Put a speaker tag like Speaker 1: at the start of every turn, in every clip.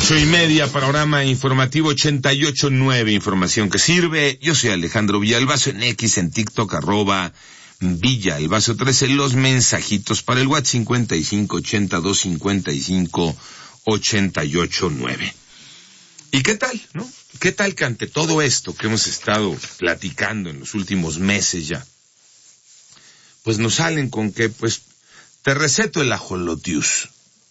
Speaker 1: 8:30, panorama informativo 88.9, información que sirve. Yo soy Alejandro Villalbazo, en X, en TikTok, @Villalbazo13, los mensajitos para el WhatsApp 55825588.9. ¿Y qué tal, no? ¿Qué tal que ante todo esto que hemos estado platicando en los últimos meses ya, pues nos salen con que, pues, te receto el ajolotius,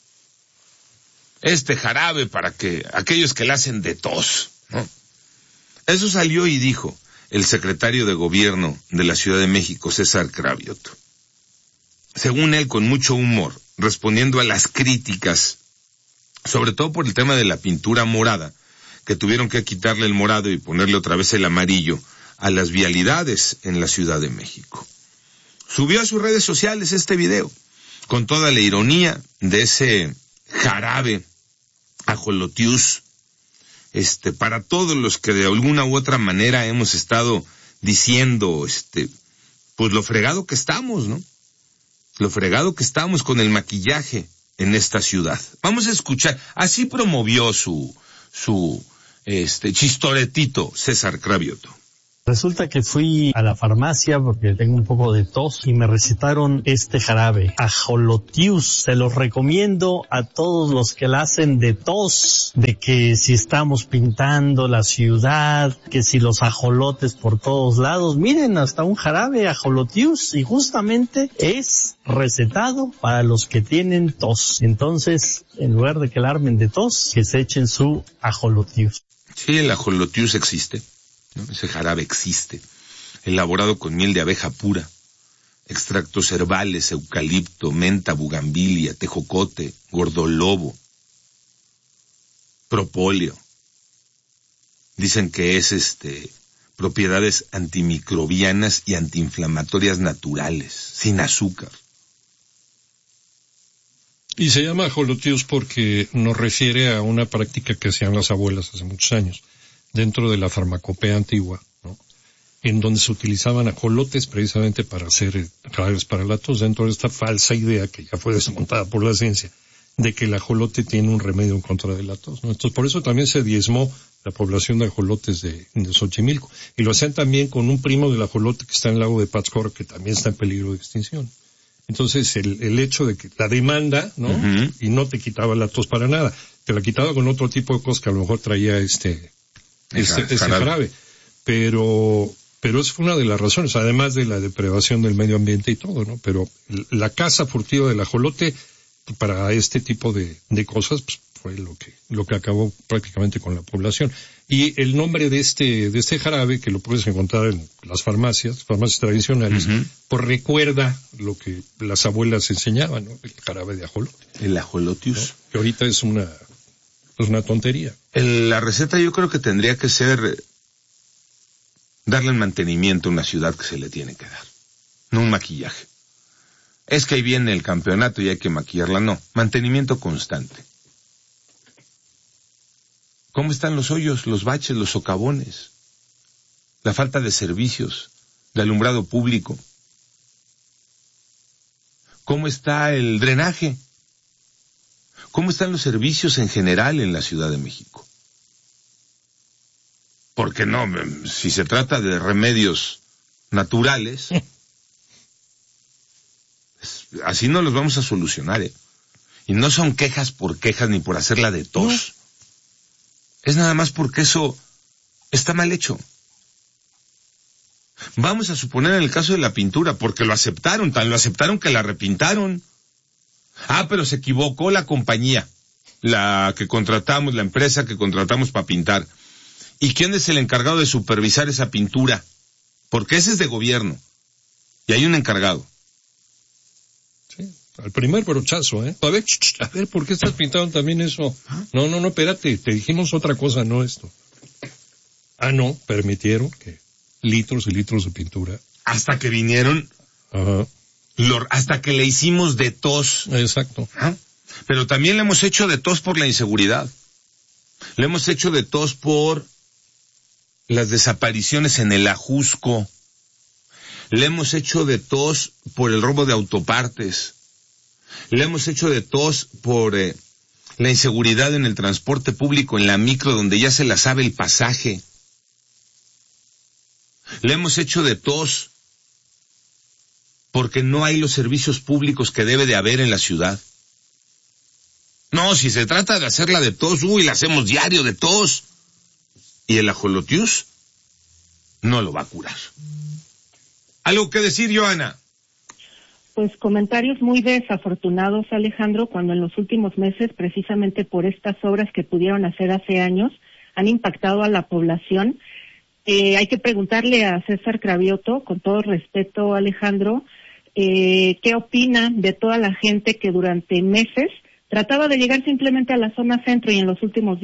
Speaker 1: este jarabe para que aquellos que le hacen de tos, ¿no? Eso salió y dijo el secretario de Gobierno de la Ciudad de México, César Cravioto. Según él, con mucho humor, respondiendo a las críticas, sobre todo por el tema de la pintura morada, que tuvieron que quitarle el morado y ponerle otra vez el amarillo a las vialidades en la Ciudad de México. Subió a sus redes sociales este video, con toda la ironía de ese jarabe ajolotius, para todos los que de alguna u otra manera hemos estado diciendo, pues lo fregado que estamos, ¿no? Lo fregado que estamos con el maquillaje en esta ciudad. Vamos a escuchar, así promovió su chistoretito César Cravioto.
Speaker 2: Resulta que fui a la farmacia porque tengo un poco de tos y me recetaron este jarabe, ajolotius. Se los recomiendo a todos los que la hacen de tos, de que si estamos pintando la ciudad, que si los ajolotes por todos lados, miren, hasta un jarabe ajolotius, y justamente es recetado para los que tienen tos. Entonces, en lugar de que la armen de tos, que se echen su ajolotius.
Speaker 1: Sí, el ajolotius existe, ¿no? Ese jarabe existe, elaborado con miel de abeja pura, extractos herbales, eucalipto, menta, bugambilia, tejocote, gordolobo, propóleo. Dicen que es propiedades antimicrobianas y antiinflamatorias naturales, sin azúcar.
Speaker 3: Y se llama ajolotius porque nos refiere a una práctica que hacían las abuelas hace muchos años, dentro de la farmacopea antigua, ¿no? En donde se utilizaban ajolotes precisamente para hacer jarabes para la tos, dentro de esta falsa idea que ya fue desmontada por la ciencia, de que el ajolote tiene un remedio en contra de la tos, ¿no? Entonces por eso también se diezmó la población de ajolotes de Xochimilco. Y lo hacían también con un primo del ajolote que está en el lago de Pátzcuaro, que también está en peligro de extinción. Entonces el hecho de que la demanda, ¿no? Uh-huh. Y no te quitaba la tos para nada, te la quitaba con otro tipo de cosas que a lo mejor traía ese jarabe. Pero esa fue una de las razones, además de la depredación del medio ambiente y todo, ¿no? Pero la caza furtiva del ajolote para este tipo de cosas, pues, fue lo que acabó prácticamente con la población. Y el nombre de este jarabe, que lo puedes encontrar en las farmacias tradicionales, uh-huh, pues recuerda lo que las abuelas enseñaban, ¿no? El jarabe de ajolote.
Speaker 1: El ajolotius. ¿No?
Speaker 3: Que ahorita es una tontería.
Speaker 1: La receta yo creo que tendría que ser darle el mantenimiento a una ciudad que se le tiene que dar, no un maquillaje. Es que ahí viene el campeonato y hay que maquillarla, no, mantenimiento constante. ¿Cómo están los hoyos, los baches, los socavones? La falta de servicios, de alumbrado público. ¿Cómo está el drenaje? ¿Cómo están los servicios en general en la Ciudad de México? Porque no, si se trata de remedios naturales, así no los vamos a solucionar, ¿eh? Y no son quejas por quejas ni por hacerla de tos. Es nada más porque eso está mal hecho. Vamos a suponer en el caso de la pintura, porque lo aceptaron, tan lo aceptaron que la repintaron. Ah, pero se equivocó la compañía, la que contratamos, la empresa que contratamos para pintar. ¿Y quién es el encargado de supervisar esa pintura? Porque ese es de gobierno. Y hay un encargado.
Speaker 3: Sí, al primer brochazo, ¿eh? A ver, ¿por qué estás pintando también eso? No, espérate, te dijimos otra cosa, no esto. Ah, no, permitieron que litros y litros de pintura.
Speaker 1: Hasta que vinieron.
Speaker 3: Ajá.
Speaker 1: Hasta que le hicimos de tos.
Speaker 3: Exacto.
Speaker 1: ¿Ah? Pero también le hemos hecho de tos por la inseguridad. Le hemos hecho de tos por las desapariciones en el Ajusco. Le hemos hecho de tos por el robo de autopartes. Le hemos hecho de tos por La inseguridad en el transporte público, en la micro, donde ya se la sabe el pasaje. Le hemos hecho de tos, porque no hay los servicios públicos que debe de haber en la ciudad. No, si se trata de hacerla de tos, la hacemos diario de tos. Y el ajolotius no lo va a curar. ¿Algo que decir, Joana?
Speaker 4: Pues comentarios muy desafortunados, Alejandro, cuando en los últimos meses, precisamente por estas obras que pudieron hacer hace años, han impactado a la población. Hay que preguntarle a César Cravioto, con todo respeto, Alejandro, qué opina de toda la gente que durante meses trataba de llegar simplemente a la zona centro y en los últimos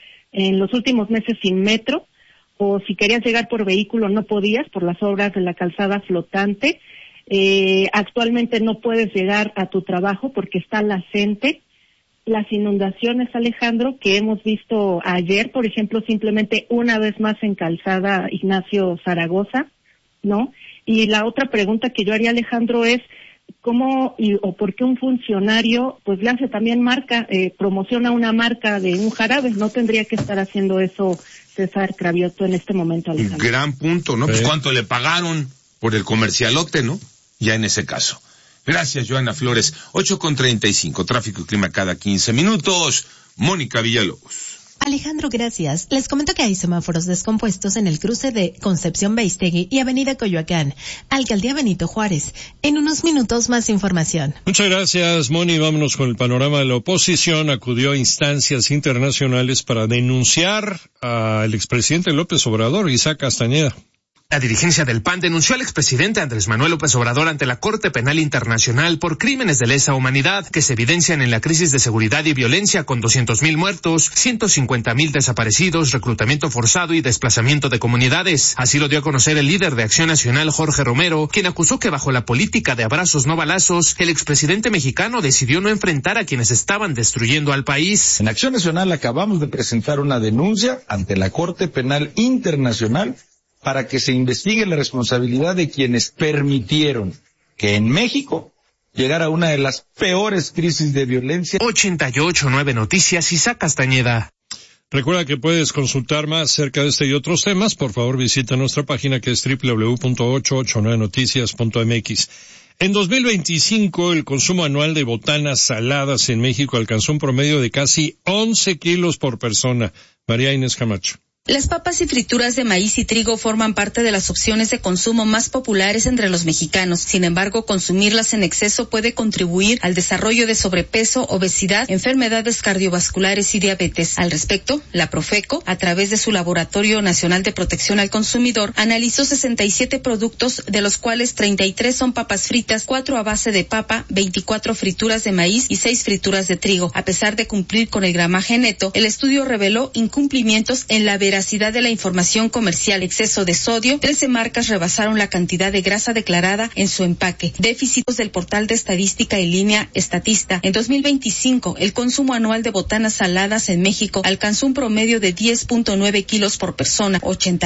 Speaker 4: meses sin metro, o si querías llegar por vehículo no podías por las obras de la calzada flotante. Actualmente no puedes llegar a tu trabajo porque está la CENTE. Las inundaciones, Alejandro, que hemos visto ayer, por ejemplo, simplemente una vez más en calzada Ignacio Zaragoza, ¿no? Y la otra pregunta que yo haría, Alejandro, es ¿cómo o por qué un funcionario pues le hace también promociona una marca de un jarabe? No tendría que estar haciendo eso César Cravioto en este momento, Alejandro.
Speaker 1: Gran punto, ¿no? Pues cuánto le pagaron por el comercialote, ¿no? Ya en ese caso. Gracias, Joana Flores. 8:35, tráfico y clima cada 15 minutos. Mónica Villalobos.
Speaker 5: Alejandro, gracias. Les comento que hay semáforos descompuestos en el cruce de Concepción Beistegui y Avenida Coyoacán, Alcaldía Benito Juárez. En unos minutos más información.
Speaker 3: Muchas gracias, Moni. Vámonos con el panorama de la oposición. Acudió a instancias internacionales para denunciar al expresidente López Obrador, Isaac Castañeda.
Speaker 6: La dirigencia del PAN denunció al expresidente Andrés Manuel López Obrador ante la Corte Penal Internacional por crímenes de lesa humanidad que se evidencian en la crisis de seguridad y violencia con 200,000 muertos, 150,000 desaparecidos, reclutamiento forzado y desplazamiento de comunidades. Así lo dio a conocer el líder de Acción Nacional, Jorge Romero, quien acusó que bajo la política de abrazos no balazos, el expresidente mexicano decidió no enfrentar a quienes estaban destruyendo al país.
Speaker 7: En Acción Nacional acabamos de presentar una denuncia ante la Corte Penal Internacional para que se investigue la responsabilidad de quienes permitieron que en México llegara una de las peores crisis de violencia.
Speaker 6: 88.9 Noticias, Isaac Castañeda.
Speaker 3: Recuerda que puedes consultar más acerca de este y otros temas. Por favor, visita nuestra página que es www.889noticias.mx. En 2025, el consumo anual de botanas saladas en México alcanzó un promedio de casi 11 kilos por persona. María Inés Camacho.
Speaker 8: Las papas y frituras de maíz y trigo forman parte de las opciones de consumo más populares entre los mexicanos. Sin embargo, consumirlas en exceso puede contribuir al desarrollo de sobrepeso, obesidad, enfermedades cardiovasculares y diabetes. Al respecto, la Profeco, a través de su Laboratorio Nacional de Protección al Consumidor, analizó 67 productos, de los cuales 33 son papas fritas, 4 a base de papa, 24 frituras de maíz y 6 frituras de trigo. A pesar de cumplir con el gramaje neto, el estudio reveló incumplimientos en la veracidad de la información comercial, exceso de sodio, 13 marcas rebasaron la cantidad de grasa declarada en su empaque, déficits del portal de estadística en línea Estatista. En 2025, el consumo anual de botanas saladas en México alcanzó un promedio de 10.9 kilos por persona.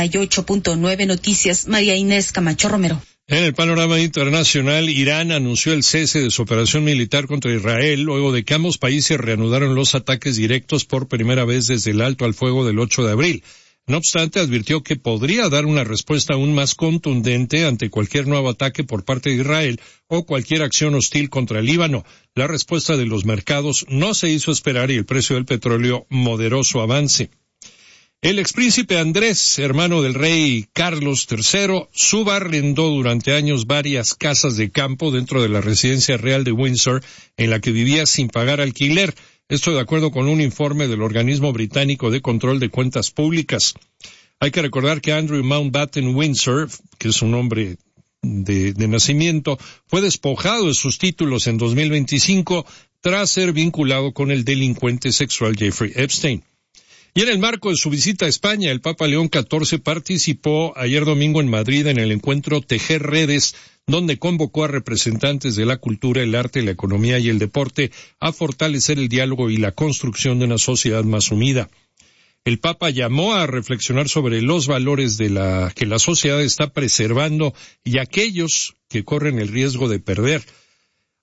Speaker 8: 88.9 Noticias, María Inés Camacho Romero.
Speaker 3: En el panorama internacional, Irán anunció el cese de su operación militar contra Israel luego de que ambos países reanudaron los ataques directos por primera vez desde el alto al fuego del 8 de abril. No obstante, advirtió que podría dar una respuesta aún más contundente ante cualquier nuevo ataque por parte de Israel o cualquier acción hostil contra el Líbano. La respuesta de los mercados no se hizo esperar y el precio del petróleo moderó su avance. El expríncipe Andrés, hermano del rey Carlos III, subarrendó durante años varias casas de campo dentro de la residencia real de Windsor, en la que vivía sin pagar alquiler. Esto de acuerdo con un informe del organismo británico de control de cuentas públicas. Hay que recordar que Andrew Mountbatten Windsor, que es un hombre de nacimiento, fue despojado de sus títulos en 2025 tras ser vinculado con el delincuente sexual Jeffrey Epstein. Y en el marco de su visita a España, el Papa León XIV participó ayer domingo en Madrid en el encuentro Tejer Redes, donde convocó a representantes de la cultura, el arte, la economía y el deporte a fortalecer el diálogo y la construcción de una sociedad más unida. El Papa llamó a reflexionar sobre los valores que la sociedad está preservando y aquellos que corren el riesgo de perder.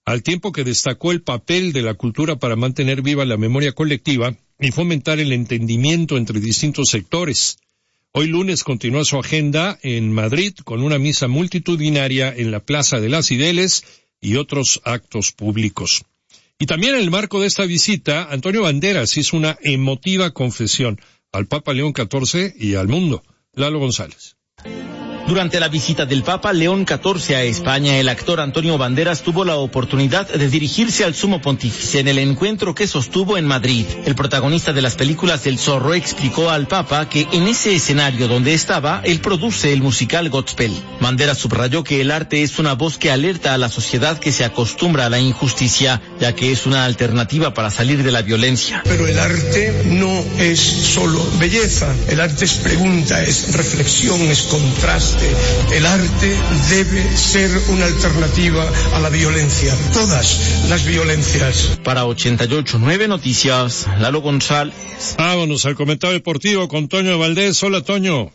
Speaker 3: al tiempo que destacó el papel de la cultura para mantener viva la memoria colectiva y fomentar el entendimiento entre distintos sectores. Hoy lunes continúa su agenda en Madrid con una misa multitudinaria en la Plaza de las Cibeles y otros actos públicos. Y también en el marco de esta visita, Antonio Banderas hizo una emotiva confesión al Papa León XIV y al mundo. Lalo González.
Speaker 9: Durante la visita del Papa León XIV a España, el actor Antonio Banderas tuvo la oportunidad de dirigirse al Sumo Pontífice en el encuentro que sostuvo en Madrid. El protagonista de las películas del Zorro explicó al Papa que en ese escenario donde estaba, él produce el musical Godspell. Banderas subrayó que el arte es una voz que alerta a la sociedad que se acostumbra a la injusticia, ya que es una alternativa para salir de la violencia.
Speaker 10: Pero el arte no es solo belleza, el arte es pregunta, es reflexión, es contraste. El arte debe ser una alternativa a la violencia, todas las violencias.
Speaker 9: Para 88.9 Noticias, Lalo González.
Speaker 3: Vámonos al comentario deportivo con Toño Valdés. Hola, Toño.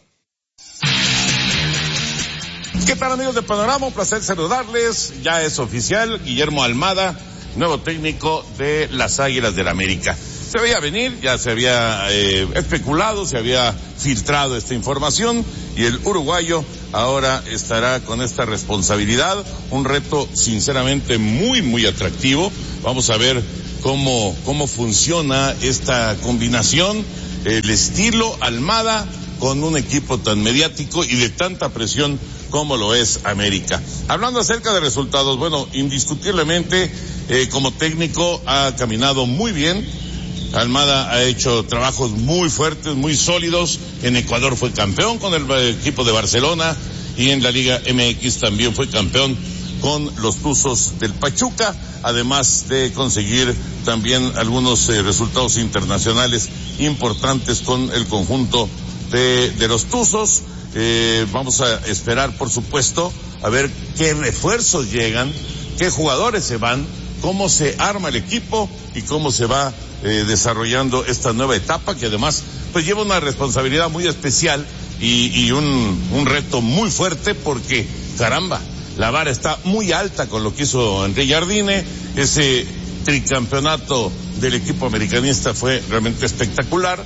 Speaker 11: ¿Qué tal, amigos de Panorama? Un placer saludarles. Ya es oficial, Guillermo Almada, nuevo técnico de las Águilas del América. Se veía venir, ya se había especulado, se había filtrado esta información y el uruguayo ahora estará con esta responsabilidad, un reto sinceramente muy, muy atractivo. Vamos a ver cómo funciona esta combinación, el estilo Almada con un equipo tan mediático y de tanta presión como lo es América. Hablando acerca de resultados, bueno, indiscutiblemente como técnico ha caminado muy bien. Almada ha hecho trabajos muy fuertes, muy sólidos. En Ecuador fue campeón con el equipo de Barcelona y en la Liga MX también fue campeón con los Tuzos del Pachuca, además de conseguir también algunos resultados internacionales importantes con el conjunto de los Tuzos. Vamos a esperar, por supuesto, a ver qué refuerzos llegan, qué jugadores se van, cómo se arma el equipo y cómo se va desarrollando esta nueva etapa, que además pues lleva una responsabilidad muy especial y un reto muy fuerte, porque caramba, la vara está muy alta con lo que hizo André Jardine. Ese tricampeonato del equipo americanista fue realmente espectacular.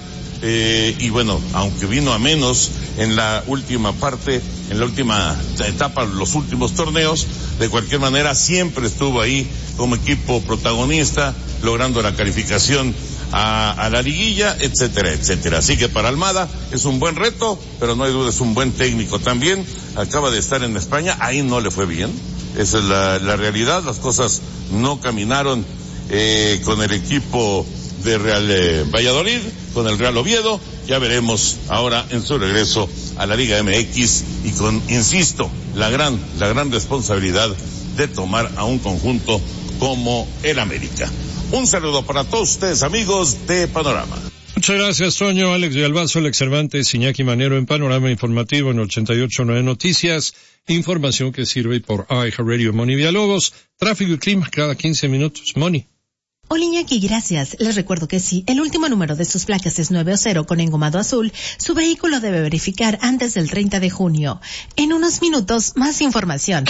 Speaker 11: Y bueno, aunque vino a menos en la última parte, en la última etapa, los últimos torneos, de cualquier manera siempre estuvo ahí como equipo protagonista, logrando la calificación a la liguilla, etcétera, etcétera. Así que para Almada es un buen reto, pero no hay duda, es un buen técnico también. Acaba de estar en España, ahí no le fue bien, esa es la realidad. Las cosas no caminaron con el equipo de Real Valladolid, con el Real Oviedo. Ya veremos ahora en su regreso a la Liga MX y con, insisto, la gran responsabilidad de tomar a un conjunto como el América. Un saludo para todos ustedes, amigos de Panorama.
Speaker 3: Muchas gracias, Toño. Alex Villalbazo, Alex Cervantes, Iñaki Manero en Panorama Informativo en 88.9 Noticias. Información que sirve por iHeartRadio. Moni Villalobos. Tráfico y clima cada 15 minutos. Moni.
Speaker 5: Hola, Iñaki, gracias. Les recuerdo que si el último número de sus placas es 9 o 0 con engomado azul, su vehículo debe verificar antes del 30 de junio. En unos minutos, más información.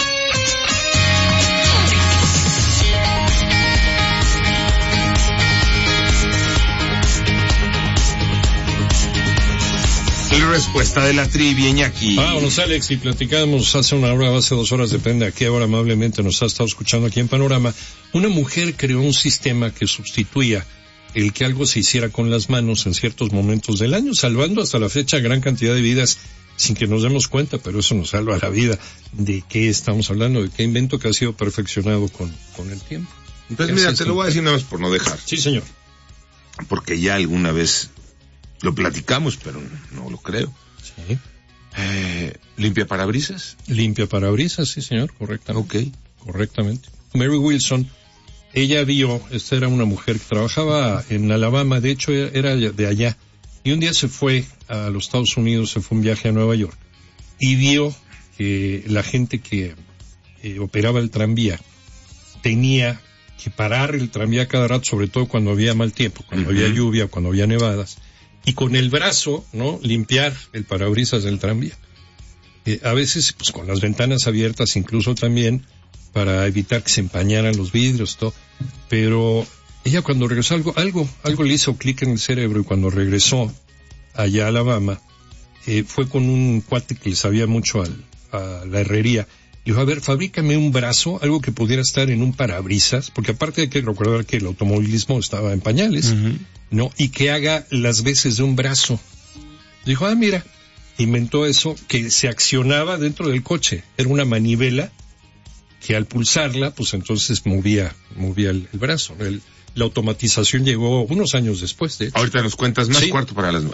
Speaker 1: La respuesta de la trivia, Iñaki.
Speaker 3: Vámonos, Alex, y platicamos hace una hora, hace 2 horas, depende a qué hora amablemente nos ha estado escuchando aquí en Panorama. Una mujer creó un sistema que sustituía el que algo se hiciera con las manos en ciertos momentos del año, salvando hasta la fecha gran cantidad de vidas sin que nos demos cuenta, pero eso nos salva la vida. ¿De qué estamos hablando? ¿De qué invento que ha sido perfeccionado con el tiempo?
Speaker 1: Pues mira, te lo voy a decir una vez por no dejar.
Speaker 3: Sí, señor.
Speaker 1: Porque ya alguna vez lo platicamos, pero no lo creo.
Speaker 3: Sí.
Speaker 1: ¿Limpia parabrisas?
Speaker 3: Limpia parabrisas, sí, señor, correctamente.
Speaker 1: Ok.
Speaker 3: Correctamente. Mary Wilson, ella vio, esta era una mujer que trabajaba en Alabama, de hecho era de allá, y un día se fue a los Estados Unidos, se fue un viaje a Nueva York, y vio que la gente que operaba el tranvía tenía que parar el tranvía cada rato, sobre todo cuando había mal tiempo, cuando había lluvia, cuando había nevadas, y con el brazo, ¿no?, limpiar el parabrisas del tranvía. A veces, pues con las ventanas abiertas incluso también, para evitar que se empañaran los vidrios, todo. Pero ella cuando regresó algo le hizo clic en el cerebro, y cuando regresó allá a Alabama, fue con un cuate que le sabía mucho a la herrería. Le dijo, a ver, fabrícame un brazo, algo que pudiera estar en un parabrisas, porque aparte hay que recordar que el automovilismo estaba en pañales, ¿no? Y que haga las veces de un brazo. Dijo, mira, inventó eso, que se accionaba dentro del coche. Era una manivela que al pulsarla, pues entonces movía el brazo. La automatización llegó unos años después de hecho.
Speaker 1: Ahorita nos cuentas más,
Speaker 3: sí.
Speaker 1: 8:45.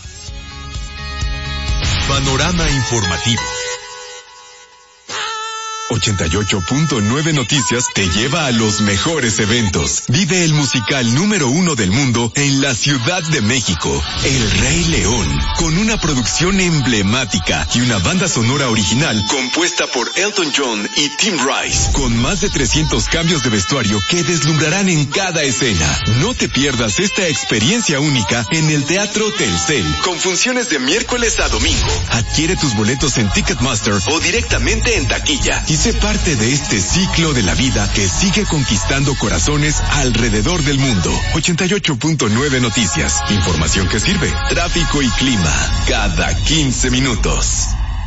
Speaker 12: Panorama informativo. 88.9 Noticias te lleva a los mejores eventos. Vive el musical número 1 del mundo en la Ciudad de México, El Rey León, con una producción emblemática y una banda sonora original compuesta por Elton John y Tim Rice, con más de 300 cambios de vestuario que deslumbrarán en cada escena. No te pierdas esta experiencia única en el Teatro Telcel, con funciones de miércoles a domingo. Adquiere tus boletos en Ticketmaster o directamente en taquilla y sé parte de este ciclo de la vida que sigue conquistando corazones alrededor del mundo. 88.9 Noticias. Información que sirve. Tráfico y clima. Cada 15 minutos.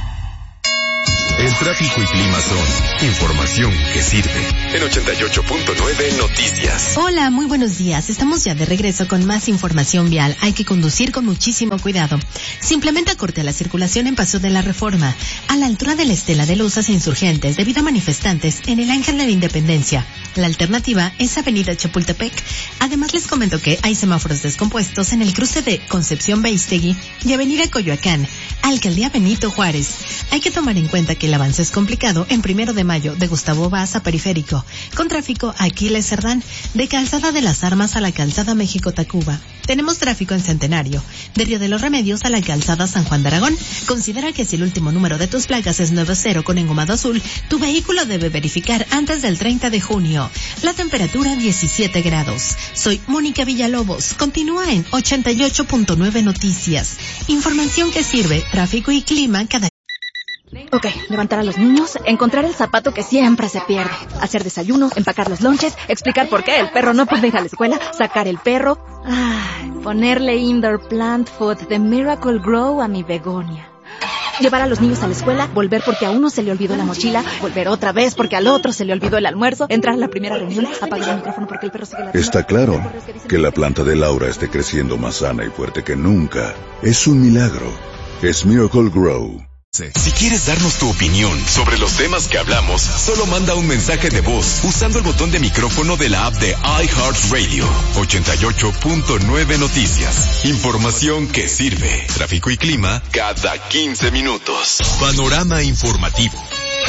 Speaker 12: El tráfico y clima son información que sirve. En 88.9 Noticias.
Speaker 5: Hola, muy buenos días. Estamos ya de regreso con más información vial. Hay que conducir con muchísimo cuidado. Se implementa corte a la circulación en Paso de la Reforma, a la altura de la Estela de Luces e Insurgentes, debido a manifestantes en el Ángel de la Independencia. La alternativa es Avenida Chapultepec. Además les comento que hay semáforos descompuestos en el cruce de Concepción Beistegui y Avenida Coyoacán, Alcaldía Benito Juárez. Hay que tomar en cuenta que el avance es complicado en 1 de Mayo de Gustavo Vaz a Periférico, con tráfico Aquiles Cerdán, de Calzada de las Armas a la Calzada México-Tacuba. Tenemos tráfico en Centenario, de Río de los Remedios a la Calzada San Juan de Aragón. Considera que si el último número de tus placas es 90 con engomado azul, tu vehículo debe verificar antes del 30 de junio. La temperatura 17 grados. Soy Mónica Villalobos. Continúa en 88.9 Noticias. Información que sirve, tráfico y clima cada...
Speaker 13: Ok, levantar a los niños, encontrar el zapato que siempre se pierde, hacer desayuno, empacar los lonches, explicar por qué el perro no puede ir a la escuela, sacar el perro, ponerle indoor plant food de Miracle Grow a mi begonia. Llevar a los niños a la escuela, volver porque a uno se le olvidó la mochila, volver otra vez porque al otro se le olvidó el almuerzo, entrar a la primera reunión, apagar el micrófono porque el perro sigue ladrando.
Speaker 14: Está claro que la planta de Laura esté creciendo más sana y fuerte que nunca. Es un milagro. Es Miracle Grow.
Speaker 12: Si quieres darnos tu opinión sobre los temas que hablamos, solo manda un mensaje de voz usando el botón de micrófono de la app de iHeartRadio. 88.9 Noticias. Información que sirve. Tráfico y clima cada 15 minutos. Panorama informativo.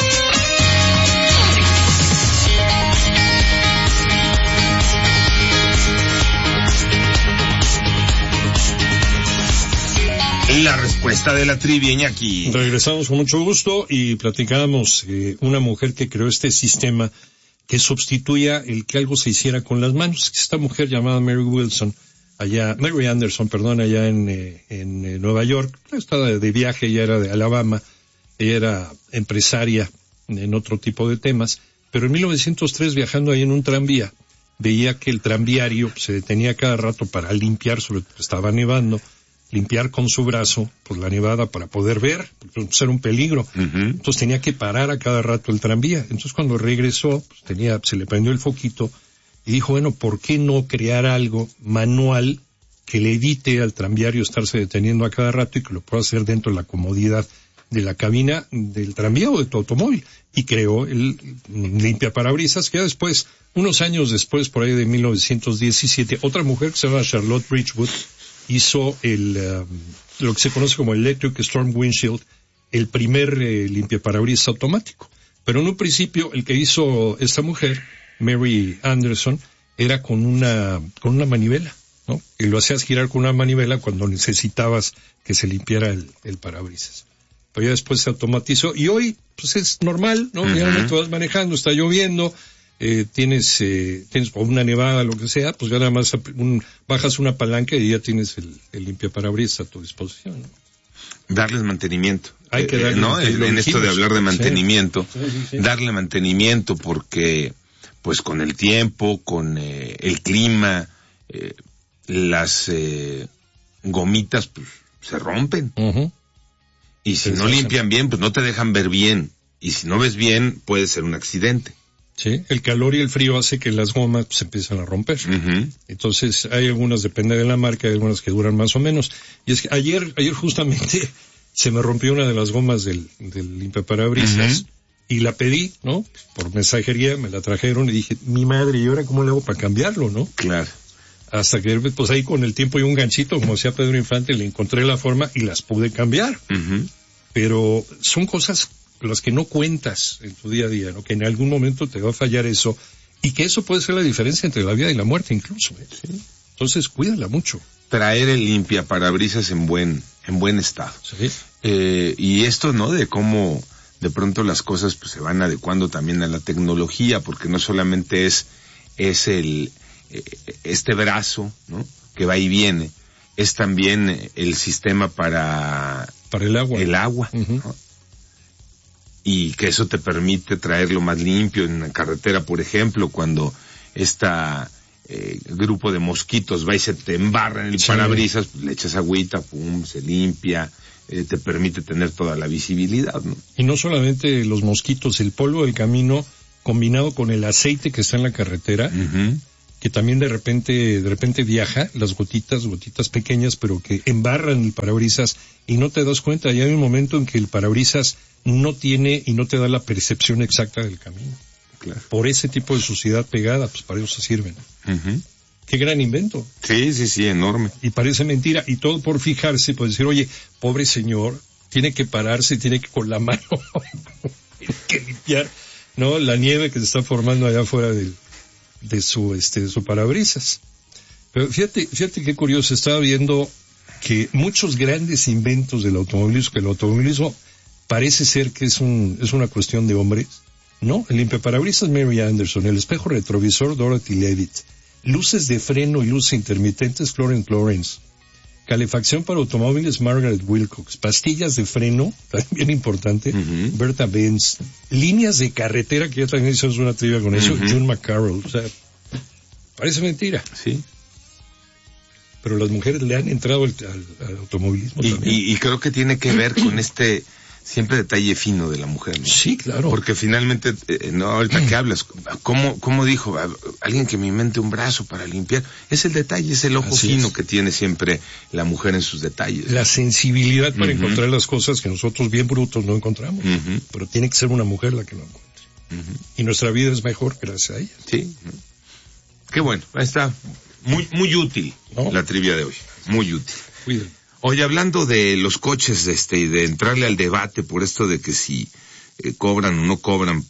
Speaker 1: La respuesta de la trivia aquí.
Speaker 3: Regresamos con mucho gusto y platicábamos una mujer que creó este sistema que sustituía el que algo se hiciera con las manos. Esta mujer llamada Mary Anderson, allá en Nueva York, estaba de viaje, ella era de Alabama, ella era empresaria en otro tipo de temas, pero en 1903 viajando ahí en un tranvía, veía que el tranviario se detenía cada rato para limpiar, sobre todo estaba nevando, limpiar con su brazo, pues la nevada para poder ver, porque era un peligro. Entonces tenía que parar a cada rato el tranvía. Entonces cuando regresó, pues se le prendió el foquito y dijo, bueno, ¿por qué no crear algo manual que le evite al tranviario estarse deteniendo a cada rato y que lo pueda hacer dentro de la comodidad de la cabina del tranvía o de tu automóvil? Y creó el limpiaparabrisas, que ya después, unos años después, por ahí de 1917, otra mujer que se llama Charlotte Bridgewood, hizo lo que se conoce como Electric Storm Windshield, el primer limpiaparabrisas automático. Pero en un principio el que hizo esta mujer, Mary Anderson, era con una manivela, ¿no? Y lo hacías girar con una manivela cuando necesitabas que se limpiara el parabrisas. Pero ya después se automatizó y hoy pues es normal, ¿no? Ya no te vas manejando, está lloviendo, tienes una nevada, lo que sea, pues ya nada más bajas una palanca y ya tienes el limpiaparabrisas a tu disposición, ¿no?
Speaker 1: darles mantenimiento.
Speaker 3: Hay que darle
Speaker 1: ¿no? En esto de hablar de mantenimiento,
Speaker 3: sí.
Speaker 1: Darle mantenimiento porque, pues con el tiempo, con el clima, las gomitas pues se rompen.
Speaker 3: Uh-huh.
Speaker 1: Y si no limpian bien, pues no te dejan ver bien. Y si no ves bien, puede ser un accidente.
Speaker 3: Sí, el calor y el frío hace que las gomas se empiezan a romper.
Speaker 1: Uh-huh.
Speaker 3: Entonces, hay algunas, depende de la marca, hay algunas que duran más o menos. Y es que ayer justamente se me rompió una de las gomas del limpiaparabrisas. Uh-huh. Y la pedí, ¿no? Por mensajería, me la trajeron y dije, mi madre, ¿y ahora cómo le hago para cambiarlo, no?
Speaker 1: Claro.
Speaker 3: Hasta que, pues ahí con el tiempo y un ganchito, como decía Pedro Infante, le encontré la forma y las pude cambiar.
Speaker 1: Uh-huh.
Speaker 3: Pero son cosas las que no cuentas en tu día a día, ¿no? Que en algún momento te va a fallar eso y que eso puede ser la diferencia entre la vida y la muerte incluso, ¿eh? Sí. Entonces, cuídala mucho.
Speaker 1: Traer el limpiaparabrisas en buen estado.
Speaker 3: Sí.
Speaker 1: Y esto, ¿no? De cómo de pronto las cosas pues se van adecuando también a la tecnología, porque no solamente es este brazo, ¿no? Que va y viene, es también el sistema para
Speaker 3: el agua.
Speaker 1: El agua,
Speaker 3: uh-huh.
Speaker 1: ¿no? Y que eso te permite traerlo más limpio en la carretera, por ejemplo, cuando grupo de mosquitos va y se te embarra en el parabrisas, pues le echas agüita, pum, se limpia, te permite tener toda la visibilidad, ¿no?
Speaker 3: Y no solamente los mosquitos, el polvo del camino combinado con el aceite que está en la carretera,
Speaker 1: uh-huh.
Speaker 3: que también de repente viaja, las gotitas pequeñas, pero que embarran el parabrisas y no te das cuenta. Y hay un momento en que el parabrisas no tiene y no te da la percepción exacta del camino.
Speaker 1: Claro.
Speaker 3: Por ese tipo de suciedad pegada, pues para eso se sirven.
Speaker 1: Uh-huh.
Speaker 3: Qué gran invento.
Speaker 1: Sí, enorme.
Speaker 3: Y parece mentira. Y todo por fijarse, por decir, oye, pobre señor, tiene que pararse, tiene que con la mano, tiene que limpiar, ¿no? La nieve que se está formando allá afuera de su parabrisas. Pero fíjate qué curioso, estaba viendo que muchos grandes inventos del automovilismo, que el automovilismo parece ser que es una cuestión de hombres, ¿no? El limpiaparabrisas Mary Anderson, el espejo retrovisor Dorothy Levitt, luces de freno y luces intermitentes Florence Lawrence, calefacción para automóviles Margaret Wilcox, pastillas de freno, también importante,
Speaker 1: uh-huh.
Speaker 3: Bertha Benz, líneas de carretera, que ya también hicimos una trivia con eso,
Speaker 1: uh-huh.
Speaker 3: June McCarroll, o sea, parece mentira.
Speaker 1: Sí.
Speaker 3: Pero las mujeres le han entrado al automovilismo también.
Speaker 1: Y creo que tiene que ver con siempre detalle fino de la mujer, ¿no?
Speaker 3: Sí, claro.
Speaker 1: Porque finalmente, ahorita que hablas, ¿cómo dijo? Alguien que me invente un brazo para limpiar. Es el detalle, es el ojo
Speaker 3: Así
Speaker 1: fino
Speaker 3: es.
Speaker 1: que tiene siempre la mujer en sus detalles.
Speaker 3: La sensibilidad para
Speaker 1: uh-huh.
Speaker 3: encontrar las cosas que nosotros bien brutos no encontramos.
Speaker 1: Uh-huh.
Speaker 3: Pero tiene que ser una mujer la que lo encuentre.
Speaker 1: Uh-huh.
Speaker 3: Y nuestra vida es mejor gracias a ella.
Speaker 1: Sí. Qué bueno, está muy útil, ¿no? La trivia de hoy. Muy útil.
Speaker 3: Cuídate.
Speaker 1: Oye, hablando de los coches, y de entrarle al debate por esto de que si cobran o no cobran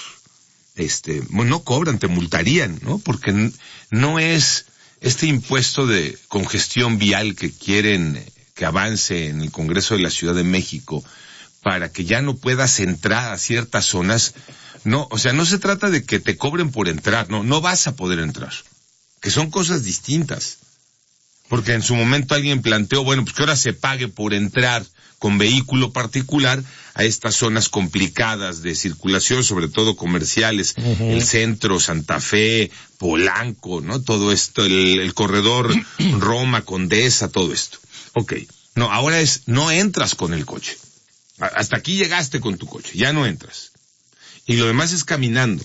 Speaker 1: no cobran, te multarían, ¿no? Porque no es este impuesto de congestión vial que quieren que avance en el Congreso de la Ciudad de México para que ya no puedas entrar a ciertas zonas. No, o sea, no se trata de que te cobren por entrar, no vas a poder entrar, que son cosas distintas. Porque en su momento alguien planteó, bueno, pues que ahora se pague por entrar con vehículo particular a estas zonas complicadas de circulación, sobre todo comerciales, uh-huh. El centro, Santa Fe, Polanco, ¿no? Todo esto, el corredor Roma, Condesa, todo esto. Okay. No, ahora no entras con el coche. Hasta aquí llegaste con tu coche, ya no entras. Y lo demás es caminando.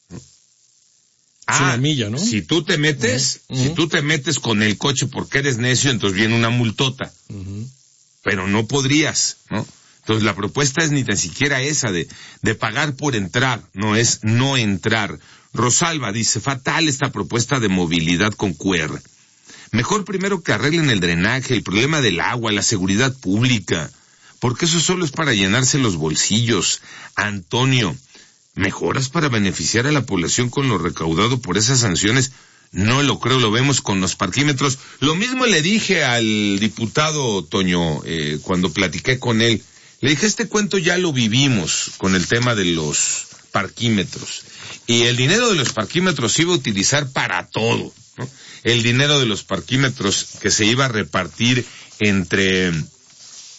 Speaker 3: Es una milla, ¿no?
Speaker 1: Si tú te metes con el coche porque eres necio, entonces viene una multota.
Speaker 3: Uh-huh.
Speaker 1: Pero no podrías, ¿no? Entonces la propuesta es ni tan siquiera esa de pagar por entrar, no es no entrar. Rosalba dice, fatal esta propuesta de movilidad con QR. Mejor primero que arreglen el drenaje, el problema del agua, la seguridad pública, porque eso solo es para llenarse los bolsillos. Antonio, mejoras para beneficiar a la población con lo recaudado por esas sanciones. No lo creo, lo vemos con los parquímetros. Lo mismo le dije al diputado Toño cuando platiqué con él. Le dije, este cuento ya lo vivimos con el tema de los parquímetros. Y el dinero de los parquímetros se iba a utilizar para todo, ¿no? El dinero de los parquímetros que se iba a repartir entre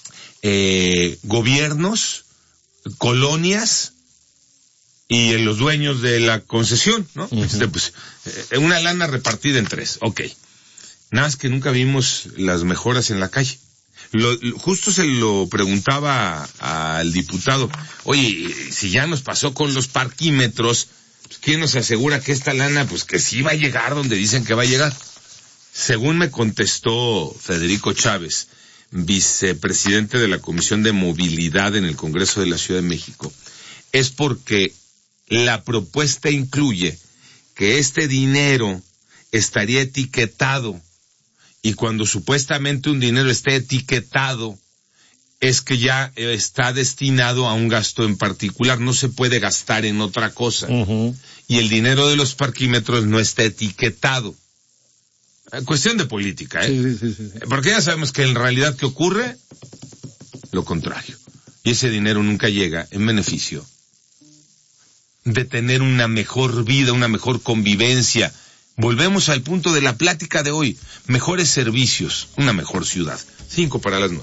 Speaker 1: gobiernos, colonias y los dueños de la concesión, ¿no? Pues, una lana repartida en 3, ok. Nada más que nunca vimos las mejoras en la calle. Justo se lo preguntaba al diputado, oye, si ya nos pasó con los parquímetros, pues, ¿quién nos asegura que esta lana, pues que sí va a llegar donde dicen que va a llegar? Según me contestó Federico Chávez, vicepresidente de la Comisión de Movilidad en el Congreso de la Ciudad de México, es porque la propuesta incluye que este dinero estaría etiquetado, y cuando supuestamente un dinero esté etiquetado, es que ya está destinado a un gasto en particular, no se puede gastar en otra cosa. Y el dinero de los parquímetros no está etiquetado. Cuestión de política, ¿eh? Sí. Porque ya sabemos que en realidad, ¿qué ocurre? Lo contrario. Y ese dinero nunca llega en beneficio de tener una mejor vida, una mejor convivencia. Volvemos al punto de la plática de hoy. Mejores servicios, una mejor ciudad. 8:55.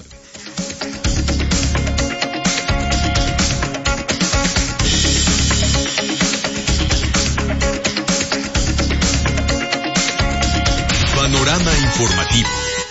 Speaker 12: Panorama informativo.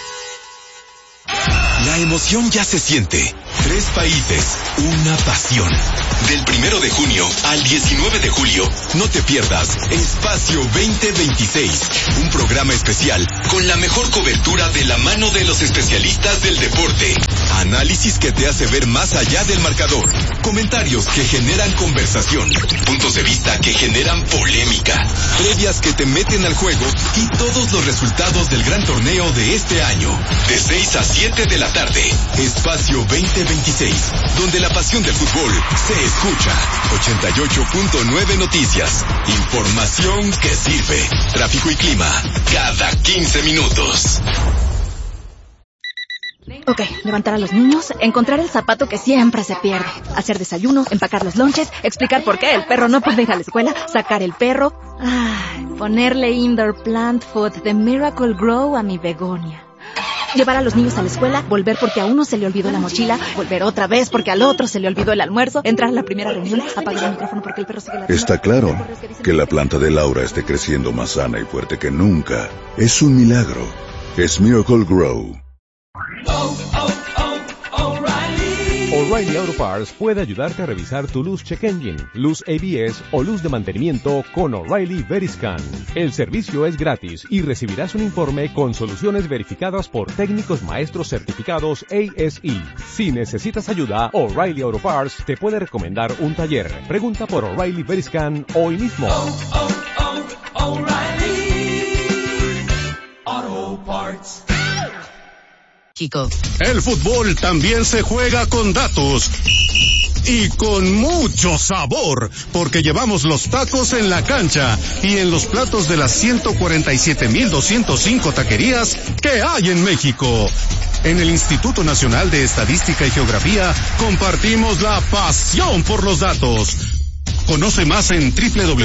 Speaker 12: La emoción ya se siente. 3 países, una pasión. Del 1 de junio al 19 de julio, no te pierdas Espacio 2026, un programa especial con la mejor cobertura de la mano de los especialistas del deporte. Análisis que te hace ver más allá del marcador. Comentarios que generan conversación. Puntos de vista que generan polémica. Previas que te meten al juego y todos los resultados del gran torneo de este año. De 6 a 7 de la tarde. Espacio 2026, donde la pasión del fútbol se escucha. 88.9 Noticias. Información que sirve. Tráfico y clima. Cada 15 minutos.
Speaker 13: Ok, levantar a los niños, encontrar el zapato que siempre se pierde, hacer desayuno, empacar los lonches, explicar por qué el perro no puede ir a la escuela, sacar el perro, ponerle indoor plant food de Miracle Grow a mi begonia. Llevar a los niños a la escuela, volver porque a uno se le olvidó la mochila, volver otra vez porque al otro se le olvidó el almuerzo, entrar a la primera reunión, apagar el micrófono porque el perro sigue ladrando.
Speaker 14: Está claro que la planta de Laura esté creciendo más sana y fuerte que nunca. Es un milagro. Es Miracle Grow.
Speaker 15: O'Reilly Auto Parts puede ayudarte a revisar tu luz check engine, luz ABS o luz de mantenimiento con O'Reilly Veriscan. El servicio es gratis y recibirás un informe con soluciones verificadas por técnicos maestros certificados ASE. Si necesitas ayuda, O'Reilly Auto Parts te puede recomendar un taller. Pregunta por O'Reilly Veriscan hoy mismo.
Speaker 16: O'Reilly Auto Parts.
Speaker 17: Chico.
Speaker 18: El fútbol también se juega con datos y con mucho sabor, porque llevamos los tacos en la cancha y en los platos de las 147,205 taquerías que hay en México. En el Instituto Nacional de Estadística y Geografía compartimos la pasión por los datos. Conoce más en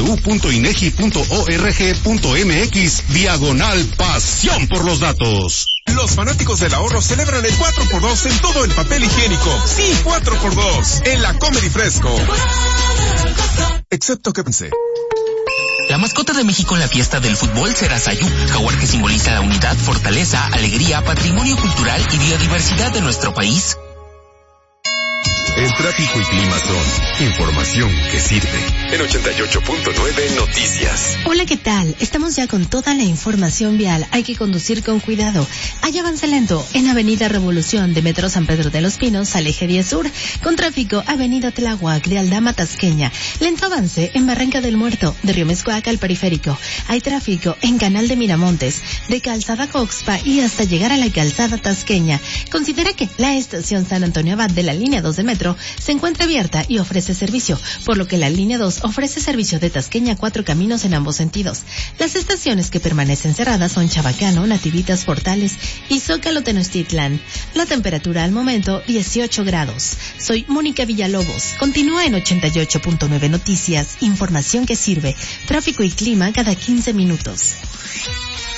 Speaker 18: www.inegi.org.mx/pasión por los datos.
Speaker 19: Los fanáticos del ahorro celebran el 4x2 en todo el papel higiénico. Sí, 4x2 en la Comedy Fresco. Excepto que pensé.
Speaker 17: La mascota de México en la fiesta del fútbol será Sayú, jaguar que simboliza la unidad, fortaleza, alegría, patrimonio cultural y biodiversidad de nuestro país.
Speaker 12: El tráfico y clima son información que sirve. En 88.9 Noticias.
Speaker 5: Hola, ¿qué tal? Estamos ya con toda la información vial. Hay que conducir con cuidado. Hay avance lento en Avenida Revolución de Metro San Pedro de los Pinos al eje 10 Sur, con tráfico Avenida Tláhuac de Aldama Tasqueña. Lento avance en Barranca del Muerto, de Río Mezcuac al Periférico. Hay tráfico en Canal de Miramontes, de Calzada Coxpa y hasta llegar a la Calzada Tasqueña. Considera que la estación San Antonio Abad de la línea 2 de Metro se encuentra abierta y ofrece servicio, por lo que la línea 2 ofrece servicio de Tasqueña a 4 caminos en ambos sentidos. Las estaciones que permanecen cerradas son Chabacano, Nativitas, Portales y Zócalo Tenochtitlan. La temperatura al momento 18 grados. Soy Mónica Villalobos. Continúa en 88.9 Noticias, información que sirve. Tráfico y clima cada 15 minutos.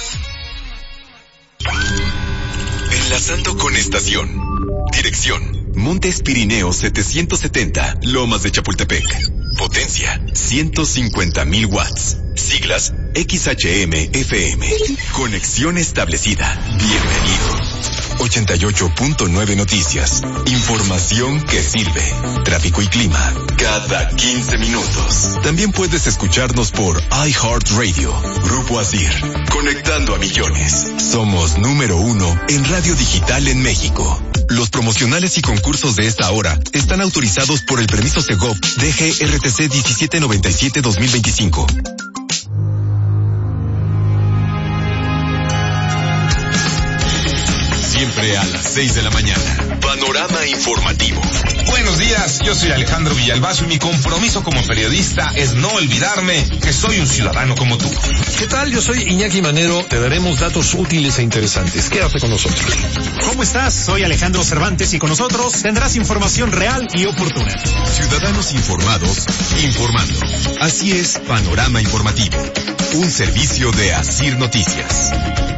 Speaker 12: Enlazando con estación. Dirección Montes Pirineos 770, Lomas de Chapultepec. Potencia 150,000 watts. Siglas XHM-FM. Conexión establecida. Bienvenido. 88.9 Noticias. Información que sirve. Tráfico y clima cada 15 minutos. También puedes escucharnos por iHeartRadio. Grupo Asir. Conectando a millones. Somos número 1 en radio digital en México. Los promocionales y concursos de esta hora están autorizados por el permiso Segov DGRTC 1797-2025. Siempre a las 6 de la mañana. Panorama informativo.
Speaker 1: Buenos días, yo soy Alejandro Villalbazo y mi compromiso como periodista es no olvidarme que soy un ciudadano como tú.
Speaker 3: ¿Qué tal? Yo soy Iñaki Manero. Te daremos datos útiles e interesantes. Quédate con nosotros.
Speaker 20: ¿Cómo estás? Soy Alejandro Cervantes y con nosotros tendrás información real y oportuna.
Speaker 12: Ciudadanos informados, informando. Así es, Panorama Informativo. Un servicio de Asir Noticias.